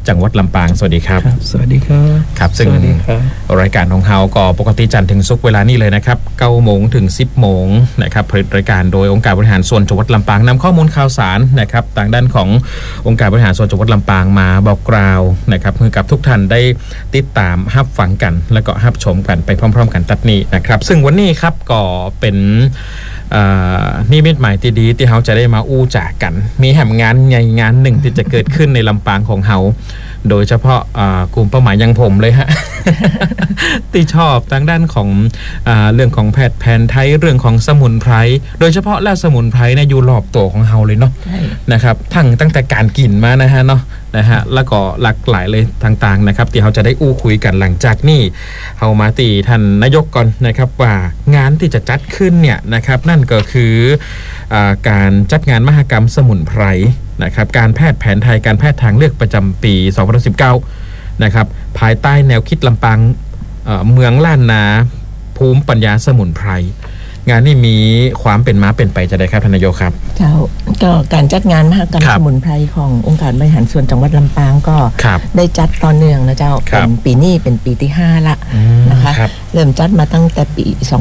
จังหวัดลำปางสวัสดีครับสวัสดีครับครับซึ่งรายการของเฮาก็ปกติจันทร์ถึงศุกร์เวลานี้เลยนะครับ9 โมงถึง 10 โมงนะครับผลิตรายการโดยองค์การบริหารส่วนจังหวัดลำปางนำข้อมูลข่าวสารนะครับทางด้านขององค์การบริหารส่วนจังหวัดลำปางมาบอกกล่าวนะครับให้กับทุกท่านได้ติดตามรับฟังกันและก็รับชมกันไปพร้อมๆกันตัดนี้นะครับซึ่งวันนี้ครับก็เป็นนิมิตหมายที่ดีที่เฮาจะได้มาอู้จากกันมีแห่งงานใหญ่งานหนึ่งที่จะเกิดขึ้นในลำปางของเฮาโดยเฉพาะกลุ่มเป้าหมายยังผมเลยฮะ ที่ชอบทางด้านของเรื่องของแพทย์แผนไทยเรื่องของสมุนไพรโดยเฉพาะแล้วสมุนไพรเนี่ยอยู่รอบตัวของเฮาเลยเนาะนะครับตั้งแต่การกินมานะฮะเนาะนะฮะแล้วก็หลากหลายเลยต่างๆนะครับที่เฮาจะได้อู้คุยกันหลังจากนี้เฮามาตีท่านนายกก่อนนะครับว่างานที่จะจัดขึ้นเนี่ยนะครับนั่นก็คือการจัดงานมหกรรมสมุนไพรนะครับการแพทย์แผนไทยการแพทย์ทางเลือกประจำปี2019นะครับภายใต้แนวคิดลำปางเมืองล้านนาภูมิปัญญาสมุนไพรงานนี้มีความเป็นมาเป็นไปจะได้ครับท่านนายกครับเจ้าก็การจัดงานมหกรรมสมุนไพรขององค์การบริหารส่วนจังหวัดลำปางก็ได้จัดต่อเนื่องนะเจ้าเป็นปีนี้เป็นปีที่5ละนะคะเริ่มจัดมาตั้งแต่ปี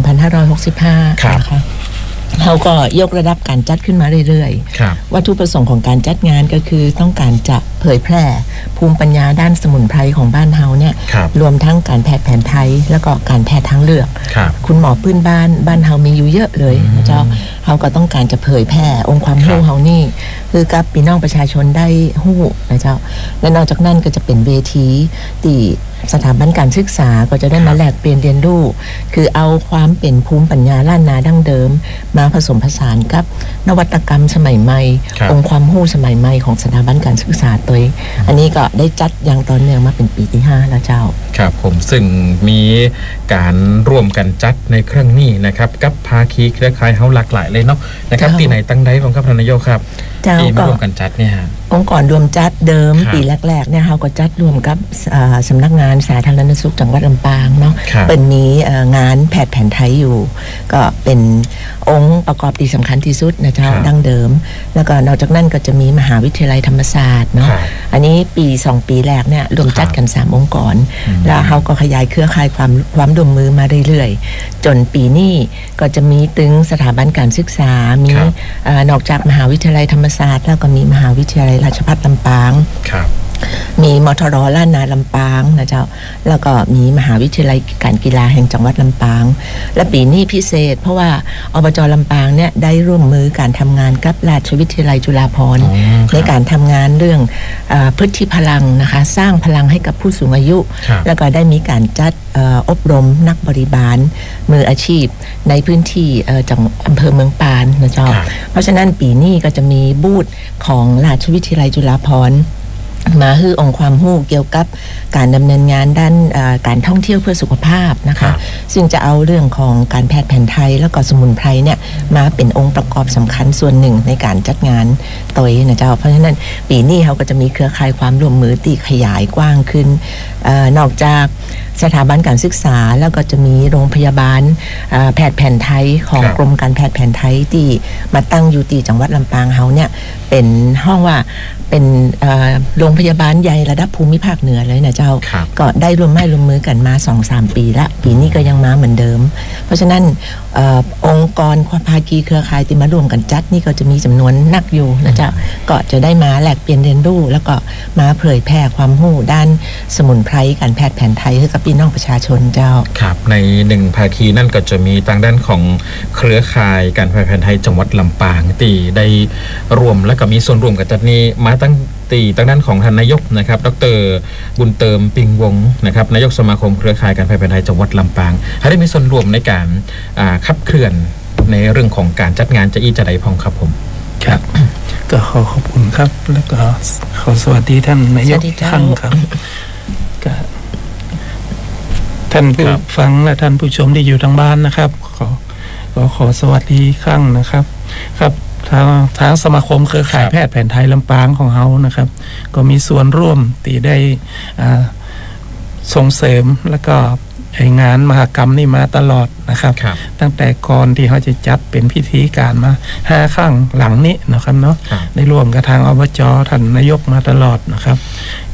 2565นะคะเขาก็ยกระดับการจัดขึ้นมาเรื่อยๆวัตถุประสงค์ของการจัดงานก็คือต้องการจะเผยแพร่ภูมิปัญญาด้านสมุนไพรของบ้านเฮาเนี่ยรวมทั้งการแพทย์แผนไทยแล้วก็การแพทย์ทางเลือกคุณหมอพื้นบ้านเฮามีอยู่เยอะเลยนะเจ้าเขาก็ต้องการจะเผยแพร่องค์ความรู้เฮานี่คือกับพี่น้องประชาชนได้ฮู้นะเจ้าและนอกจากนั้นก็จะเป็นเวทีที่สถาบันการศึกษาก็จะได้มาแลกเปลี่ยนเรียนรู้คือเอาความเป็นภูมิปัญญาล้านนาดั้งเดิมมาผสมผสานกับนวัตกรรมสมัยใหม่องค์ความรู้สมัยใหม่ของสถาบันการศึกษาตัวอันนี้ก็ได้จัดอย่างต่อเนื่องมาเป็นปีที่5แล้วเจ้าครับผมซึ่งมีการร่วมกันจัดในครั้งนี้นะครับกับภาคีเครือข่ายเฮาหลากหลายเลยเนาะนะครับที่ไหนตั้งใดของครับท่านนายกครับที่มาร่วมกันจัดเนี่ยฮะองค์กรรวมจัดเดิมปีแรกๆเนี่ยเขาก็จัดรวมกับสำนักงานสาธารณสุขจังหวัดลำปางเนาะเป็นนี้งานแพทย์แผนไทยอยู่ก็เป็นองค์ประกอบที่สำคัญที่สุดนะเจ้าดั้งเดิมแล้วก็นอกจากนั้นก็จะมีมหาวิทยาลัยธรรมศาสตร์เนาะอันนี้ปี2ปีแรกเนี่ยรวมจัดกัน3องค์กรแล้วเขาก็ขยายเครือข่ายความร่วมมือมาเรื่อยๆจนปีนี้ก็จะมีตึงสถาบันการศึกษามีนอกจากมหาวิทยาลัยธรรมศาสตร์แล้วก็มีมหาวิทยาลัยราชภัฏลำปางมีมทร.ล้านนาลำปางนะเจ้าแล้วก็มีมหาวิทยาลัยการกีฬาแห่งจังหวัดลำปางและปีนี้พิเศษเพราะว่าอบจ.ลำปางเนี่ยได้ร่วมมือการทำงานกับราชวิทยาลัยจุฬาภรณ์ในการทำงานเรื่องพฤทธิพลังนะคะสร้างพลังให้กับผู้สูงอายุแล้วก็ได้มีการจัดอบรมนักบริบาลมืออาชีพในพื้นที่จังอำเภอเมืองปานนะเจ้าเพราะฉะนั้นปีนี้ก็จะมีบูธของราชวิทยาลัยจุฬาภรณ์มาฮือองค์ความรู้เกี่ยวกับการดำเนินงานด้านการท่องเที่ยวเพื่อสุขภาพนะคะซึ่งจะเอาเรื่องของการแพทย์แผนไทยแล้วก็สมุนไพรเนี่ยมาเป็นองค์ประกอบสำคัญส่วนหนึ่งในการจัดงานตัวนี้นะเจ้าเพราะฉะนั้นปีนี้เขาก็จะมีเครือข่ายความร่วมมือที่ขยายกว้างขึ้นนอกจากสถาบันการศึกษาแล้วก็จะมีโรงพยาบาลแพทย์แผนไทยของกรมการแพทย์แผนไทยที่มาตั้งอยู่ที่จังหวัดลำปางเฮาเนี่ยเป็นห้องว่าเป็นโรงพยาบาลใหญ่ระดับภูมิภาคเหนือเลยนะเจ้าก็ได้ร่วมมือกันมา 2-3 ปีละปีนี้ก็ยังมาเหมือนเดิมเพราะฉะนั้นองค์กรภาคีเครือข่ายที่มารวมกันจัดนี่ก็จะมีจำนวนนักอยู่นะเจ้าก็จะได้มาแลกเปลี่ยนเรียนรู้แล้วก็มาเผยแพร่ความรู้ด้านสมุนไพรการแพทย์แผนไทยให้กับพี่น้องประชาชนเจ้าครับใน1ภาคีนั่นก็จะมีทางด้านของเครือข่ายการแพทย์แผนไทยจังหวัดลำปางที่ได้รวมและก็มีส่วนร่วมกับจัดนี้มาตั้งด้านของท่านนายกนะครับดร.บุญเติมปิงวงนะครับนายกสมาคมเครือข่ายการแพทย์แผนไทยจังหวัดลำปางให้ได้มีส่วนร่วมในการขับเคลื่อนในเรื่องของการจัดงานจะใดพองครับผมครับก็ขอขอบคุณครับแล้วก็ขอสวัสดีท่านนายกท่านครับท่านผู้ฟังและท่านผู้ชมที่อยู่ทางบ้านนะครับขอสวัสดีครั้งนะครับครับทางสมาคมเครือข่ายแพทย์แผนไทยลำปางของเฮานะครับก็มีส่วนร่วมที่ได้ส่งเสริมแล้วก็งานมหกรรมนี่มาตลอดนะครับตั้งแต่ก่อนที่เขาจะจัดเป็นพิธีการมา5 ครั้งหลังนี้นะครับเนาะได้ร่วมกับทางอบจ.ท่านนายกมาตลอดนะครับ